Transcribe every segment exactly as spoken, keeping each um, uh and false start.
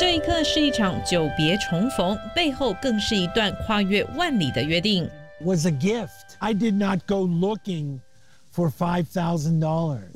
这一刻是一场久别重逢，背后更是一段跨越万里的约定。 Was a gift. I did not go looking for five thousand dollars.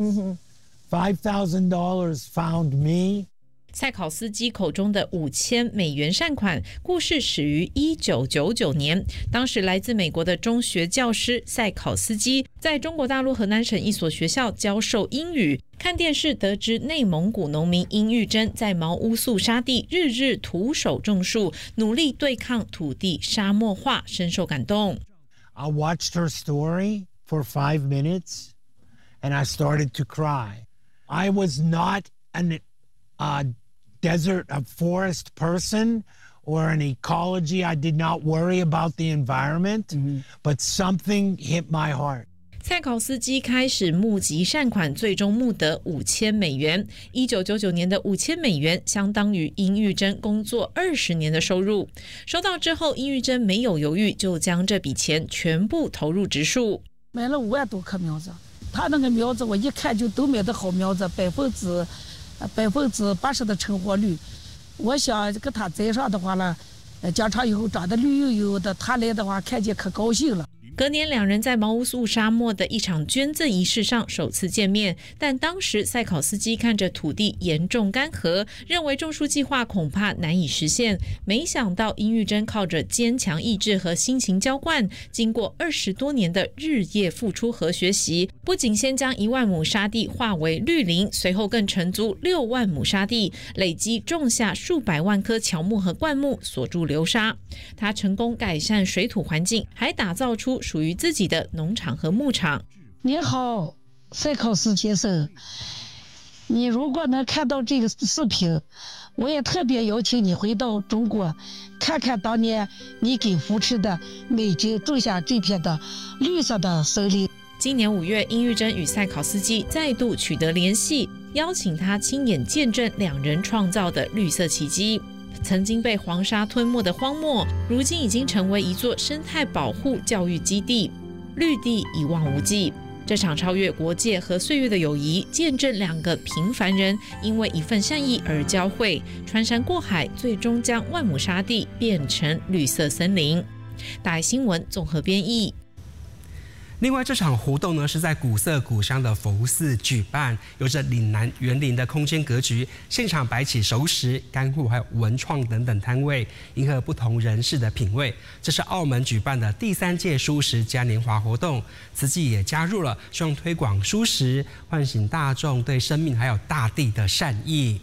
Five thousand dollars found me. 塞考斯基口中的五千美元善款，故事始于一九九九年。当时来自美国的中学教师塞考斯基，在中国大陆河南省一所学校教授英语。看电视得知内蒙古农民殷玉珍在毛乌素沙地日日徒手种树，努力对抗土地沙漠化，深受感动。 I watched her story for five minutes, and I started to cry. I was not an uh, desert, a forest person or an ecology. I did not worry about the environment, mm-hmm. but something hit my heart. 塞考斯基开始募集善款，最终募得五千美元。一九九九年的五千美元相当于殷玉珍工作二十年的收入。收到之后，殷玉珍没有犹豫，就将这笔钱全部投入植树， 买了五万多棵苗子。他那个苗子我一看就都买的好苗子，百分之百分之八十的成活率。我想给他栽上的话呢，将长以后长得绿油油的，他来的话看见可高兴了。 隔年两人在毛乌素沙漠的一场捐赠仪式上首次见面，但当时塞考斯基看着土地严重干涸，认为种树计划恐怕难以实现。没想到殷玉珍靠着坚强意志和辛勤浇灌，经过二十多年的日夜付出和学习，不仅先将一万亩沙地化为绿林，随后更承租六万亩沙地，累积种下数百万棵乔木和灌木，锁住流沙。他成功改善水土环境，还打造出属于自己的农场和牧场。 你好，塞考斯先生，你如果能看到这个视频，我也特别邀请你回到中国，看看当年你给扶持的美军种下这片的绿色的森林。 今年五月，殷玉珍与塞考斯基再度取得联系，邀请他亲眼见证两人创造的绿色奇迹。曾经被黄沙吞没的荒漠，如今已经成为一座生态保护教育基地，绿地一望无际。这场超越国界和岁月的友谊，见证两个平凡人因为一份善意而交汇，穿山过海，最终将万亩沙地变成绿色森林。大爱新闻综合编译。 另外，这场活动呢是在古色古香的佛寺举办，有着岭南园林的空间格局，现场摆起熟食、干货还有文创等等摊位，迎合不同人士的品味。这是澳门举办的第三届蔬食嘉年华活动，慈济也加入了，希望推广蔬食，唤醒大众对生命还有大地的善意。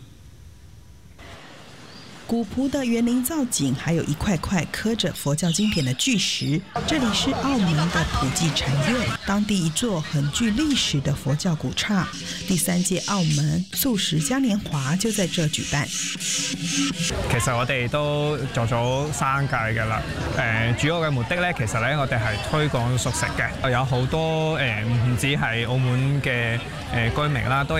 古朴的园林造景，还有一块块刻着佛教经典的巨石。这里是澳门的普济禅院，当地一座很具历史的佛教古刹。第三届澳門素食嘉年華就在這舉辦。 其實我哋都做咗三屆㗎啦。誒，主要嘅目的咧，其實咧我哋係推廣素食嘅，有好多誒唔止係澳門嘅誒居民啦，都